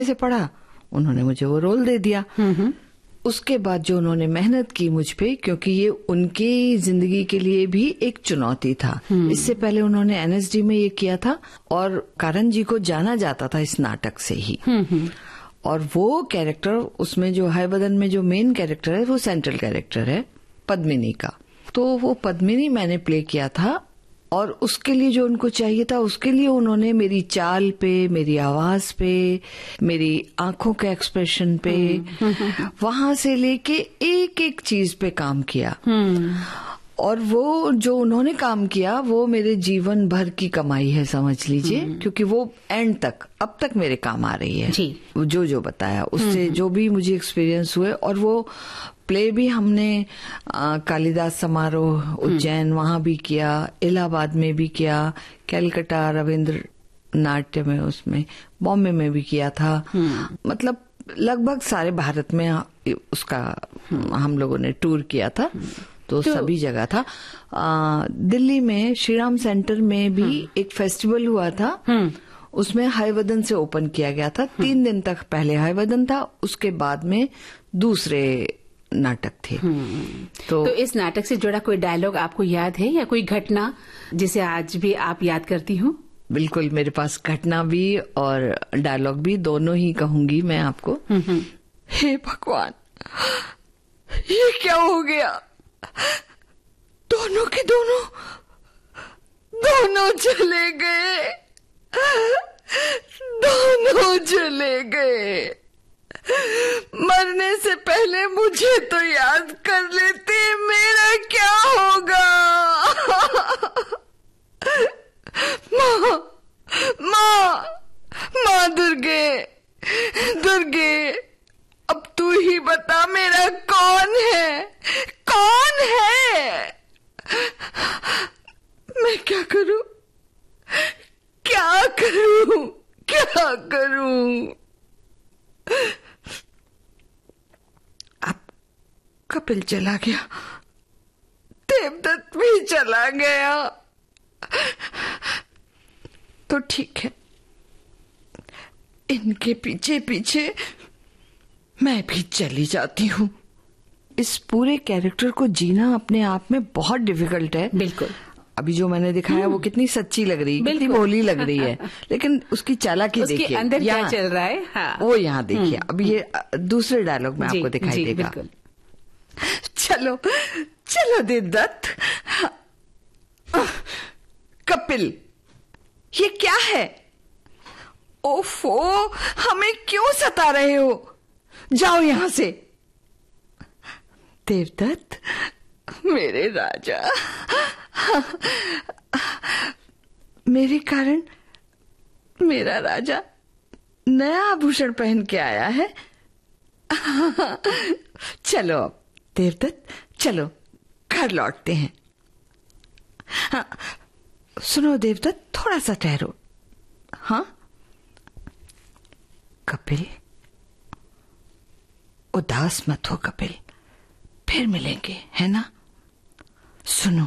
से पढ़ा, उन्होंने मुझे वो रोल दे दिया। उसके बाद जो उन्होंने मेहनत की मुझ पे, क्योंकि ये उनकी जिंदगी के लिए भी एक चुनौती था। इससे पहले उन्होंने एनएसडी में ये किया था और कारण जी को जाना जाता था इस नाटक से ही। और वो कैरेक्टर उसमें जो है बदन में जो मेन कैरेक्टर है वो सेंट्रल कैरेक्टर है पद्मिनी का। तो वो पद्मिनी मैंने प्ले किया था और उसके लिए जो उनको चाहिए था उसके लिए उन्होंने मेरी चाल पे, मेरी आवाज पे, मेरी आंखों के एक्सप्रेशन पे, वहां से लेके एक एक चीज पे काम किया। और वो जो उन्होंने काम किया वो मेरे जीवन भर की कमाई है, समझ लीजिए, क्योंकि वो एंड तक अब तक मेरे काम आ रही है जी। जो बताया उससे जो भी मुझे एक्सपीरियंस हुए। और वो प्ले भी हमने कालिदास समारोह उज्जैन वहां भी किया, इलाहाबाद में भी किया, कलकत्ता रविंद्र नाट्य में, उसमें बॉम्बे में भी किया था। मतलब लगभग सारे भारत में उसका हम लोगों ने टूर किया था। तो सभी जगह था। दिल्ली में श्रीराम सेंटर में भी एक फेस्टिवल हुआ था, उसमें हयवदन से ओपन किया गया था। 3 दिन तक पहले हयवदन था, उसके बाद में दूसरे नाटक थे। तो इस नाटक से जुड़ा कोई डायलॉग आपको याद है या कोई घटना जिसे आज भी आप याद करती हो? बिल्कुल, मेरे पास घटना भी और डायलॉग भी दोनों ही कहूंगी मैं आपको। हे भगवान, ये क्या हो गया? दोनों के दोनों चले गए, दोनों चले गए। मरने से पहले मुझे तो याद कर लेते, मेरा क्या होगा? माँ दुर्गे, अब तू ही बता, मेरा कौन है? मैं क्या करूं? अब कपिल चला गया, देवदत्त भी चला गया, तो ठीक है, इनके पीछे पीछे मैं भी चली जाती हूँ। इस पूरे कैरेक्टर को जीना अपने आप में बहुत डिफिकल्ट है। बिल्कुल। अभी जो मैंने दिखाया वो कितनी सच्ची लग रही है, कितनी भोली लग रही है, लेकिन उसकी चालाकी देखिए, उसके अंदर क्या चल रहा है। हाँ। वो यहाँ देखिए। अब ये दूसरे डायलॉग में आपको दिखाई देगा। चलो देवदत्त। कपिल, ये क्या है? ओफो, हमें क्यों सता रहे हो? जाओ यहां से। देवदत्त, मेरे राजा, मेरे कारण मेरा राजा नया आभूषण पहन के आया है। चलो अब देवदत्त, चलो घर लौटते हैं। हाँ, सुनो देवदत्त, थोड़ा सा ठहरो। हाँ कपिल, उदास मत हो कपिल, फिर मिलेंगे, है ना? सुनो,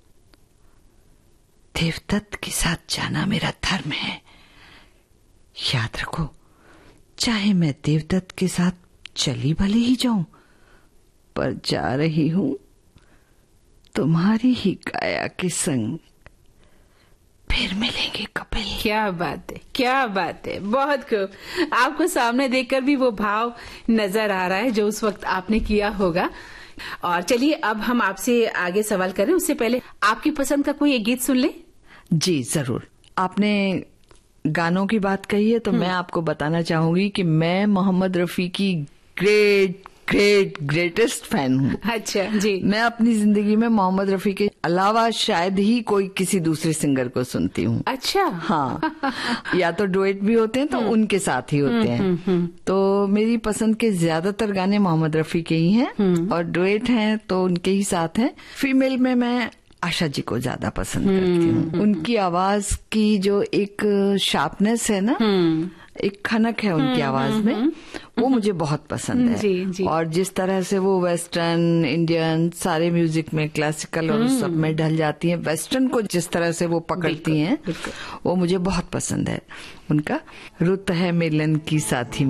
देवदत्त के साथ जाना मेरा धर्म है। याद रखो, चाहे मैं देवदत्त के साथ चली भले ही जाऊं, पर जा रही हूं तुम्हारी ही काया के संग। फिर मिलेंगे कपिल। क्या बात है, क्या बात है, बहुत खूब। आपको सामने देखकर भी वो भाव नजर आ रहा है जो उस वक्त आपने किया होगा। और चलिए अब हम आपसे आगे सवाल करें, उससे पहले आपकी पसंद का कोई एक गीत सुन ले। जी जरूर। आपने गानों की बात कही है तो मैं आपको बताना चाहूंगी कि मैं मोहम्मद रफी की ग्रेटेस्ट फैन हूँ। अच्छा जी। मैं अपनी जिंदगी में मोहम्मद रफी के अलावा शायद ही कोई किसी दूसरे सिंगर को सुनती हूँ। अच्छा। हाँ, या तो डुएट भी होते हैं तो उनके साथ ही होते हैं। तो मेरी पसंद के ज्यादातर गाने मोहम्मद रफी के ही हैं और डुएट हैं तो उनके ही साथ हैं। फीमेल में मैं आशा जी को ज्यादा पसंद करती हूँ। उनकी आवाज की जो एक शार्पनेस है ना, एक खनक है उनकी आवाज में, वो मुझे बहुत पसंद है। जी, जी। और जिस तरह से वो वेस्टर्न, इंडियन सारे म्यूजिक में, क्लासिकल और सब में ढल जाती हैं, वेस्टर्न को जिस तरह से वो पकड़ती हैं, वो मुझे बहुत पसंद है उनका। रुत है मिलन की साथी